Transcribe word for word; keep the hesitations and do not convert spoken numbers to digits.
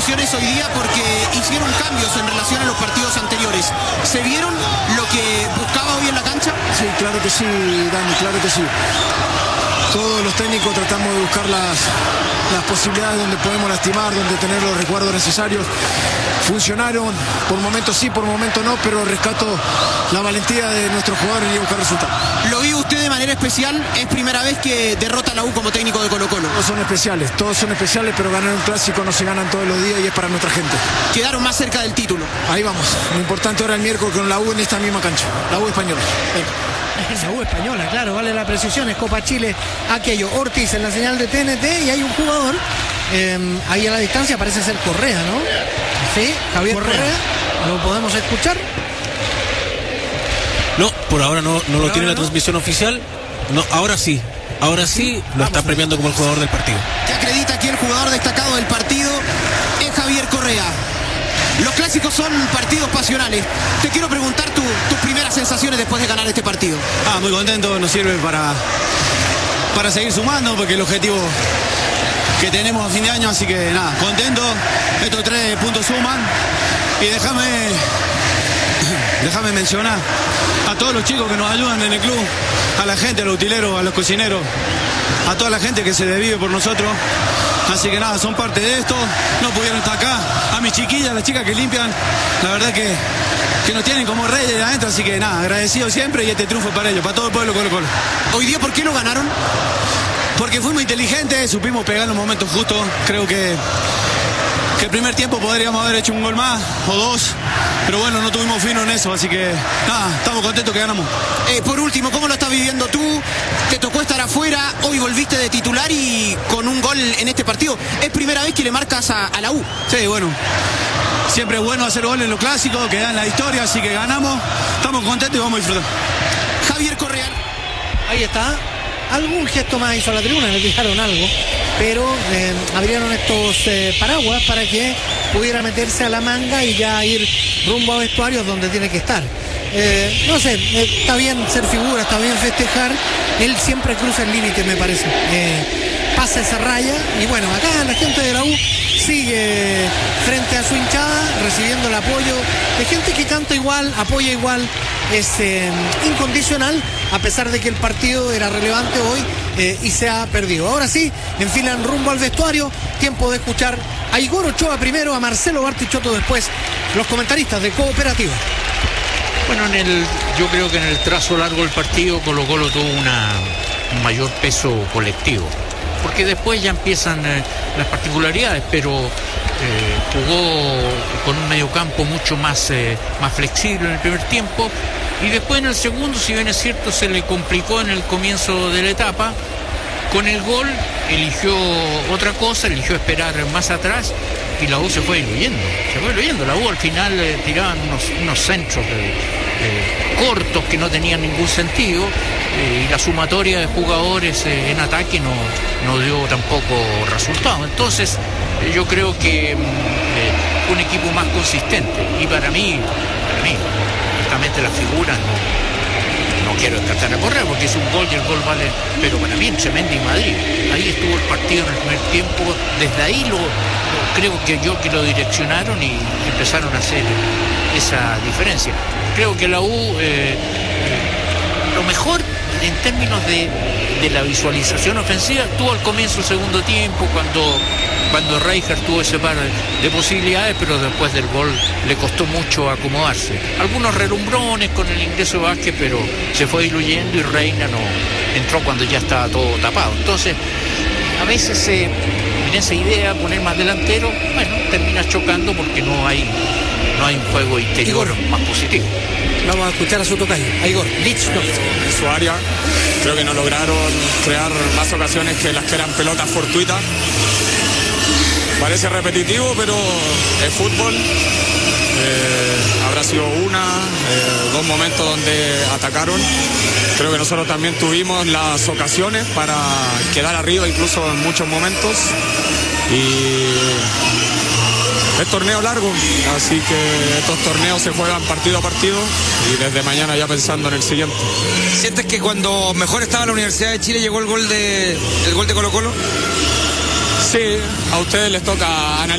sensaciones hoy día porque hicieron cambios en relación a los partidos anteriores. ¿Se vieron lo que buscaba hoy en la cancha? Sí, claro que sí, Dani, claro que sí. Todos los técnicos tratamos de buscar las, las posibilidades donde podemos lastimar, donde tener los recuerdos necesarios. Funcionaron, por momentos sí, por momentos no, pero rescato la valentía de nuestros jugadores y buscar resultados. Lo vive usted de manera especial, es primera vez que derrota a la U como técnico de Colo-Colo. Todos son especiales, todos son especiales, pero ganar un clásico no se ganan todos los días y es para nuestra gente. Quedaron más cerca del título. Ahí vamos, lo importante ahora el miércoles con la U en esta misma cancha, la U española. Venga. La U española, claro, vale la precisión, es Copa Chile, aquello, Ortiz en la señal de T N T y hay un jugador, eh, ahí a la distancia parece ser Correa, ¿no? Sí, Javier Correa, Correa. ¿Lo podemos escuchar? No, por ahora no, no lo ahora tiene la no? transmisión oficial, no, ahora sí, ahora sí lo está premiando como el jugador del partido. Que acredita aquí el jugador destacado del partido es Javier Correa. Los clásicos son partidos pasionales. Te quiero preguntar tu, tus primeras sensaciones después de ganar este partido. Ah, muy contento, nos sirve para, para seguir sumando, porque el objetivo que tenemos a fin de año, así que nada, contento, estos tres puntos suman. Y déjame, déjame mencionar a todos los chicos que nos ayudan en el club, a la gente, a los utileros, a los cocineros, a toda la gente que se desvive por nosotros. Así que nada, son parte de esto, no pudieron estar acá, a mis chiquillas, las chicas que limpian, la verdad que, que nos tienen como reyes de adentro, así que nada, agradecido siempre y este triunfo para ellos, para todo el pueblo Colo-Colo. Hoy día, ¿por qué lo ganaron? Porque fuimos inteligentes, supimos pegar en los momentos justos, creo que, que el primer tiempo podríamos haber hecho un gol más o dos, pero bueno, no tuvimos fino en eso, así que nada, estamos contentos que ganamos. Eh, por último, ¿cómo lo estás viviendo tú? Te tocó estar afuera, hoy volviste de titular y con un gol en este partido. ¿Es primera vez que le marcas a, a la U? Sí, bueno, siempre es bueno hacer goles en los clásicos, que dan la historia, así que ganamos, estamos contentos y vamos a disfrutar. Javier Correa. Ahí está. Algún gesto más hizo a la tribuna, le dejaron algo, pero eh, abrieron estos eh, paraguas para que pudiera meterse a la manga y ya ir rumbo a vestuarios donde tiene que estar. Eh, no sé, eh, está bien ser figura, está bien festejar, él siempre cruza el límite, me parece. Eh, pasa esa raya y bueno, acá la gente de la U sigue frente a su hinchada recibiendo el apoyo de gente que canta igual, apoya igual, es eh, incondicional, a pesar de que el partido era relevante hoy eh, y se ha perdido. Ahora sí, enfilan rumbo al vestuario, tiempo de escuchar a Igor Ochoa primero, a Marcelo Bartichotto después, los comentaristas de Cooperativa. Bueno, en el, yo creo que en el trazo largo del partido Colo-Colo tuvo una, un mayor peso colectivo, porque después ya empiezan eh, las particularidades, pero eh, jugó con un mediocampo mucho más, eh, más flexible en el primer tiempo, y después en el segundo, si bien es cierto, se le complicó en el comienzo de la etapa. Con el gol eligió otra cosa, eligió esperar más atrás y la U se fue diluyendo, se fue diluyendo. La U al final eh, tiraban unos, unos centros eh, eh, cortos que no tenían ningún sentido eh, y la sumatoria de jugadores eh, en ataque no, no dio tampoco resultado. Entonces eh, yo creo que eh, fue un equipo más consistente y para mí, para mí, justamente las figuras no. No quiero descartar a Correa porque es un gol y el gol vale, pero para mí Tremendi y Madrid, ahí estuvo el partido en el primer tiempo, desde ahí lo, lo creo que yo que lo direccionaron y empezaron a hacer esa diferencia. Creo que la U eh, eh, lo mejor en términos de, de la visualización ofensiva estuvo al comienzo del segundo tiempo cuando cuando Rijkaard tuvo ese par de posibilidades, pero después del gol le costó mucho acomodarse. Algunos relumbrones con el ingreso de Vázquez, pero se fue diluyendo y Reina no entró cuando ya estaba todo tapado. Entonces, a veces eh, en esa idea poner más delantero, bueno, termina chocando porque no hay no hay un juego interior Igor, más positivo. Vamos a escuchar a su tocayo, a Igor Lichnov. En su área, creo que no lograron crear más ocasiones que las que eran pelotas fortuitas. Parece repetitivo, pero es fútbol. Eh, habrá sido una, eh, dos momentos donde atacaron. Creo que nosotros también tuvimos las ocasiones para quedar arriba, incluso en muchos momentos. Y es torneo largo, así que estos torneos se juegan partido a partido y desde mañana ya pensando en el siguiente. ¿Sientes que cuando mejor estaba la Universidad de Chile llegó el gol de, el gol de Colo-Colo? Sí, a ustedes les toca analizar.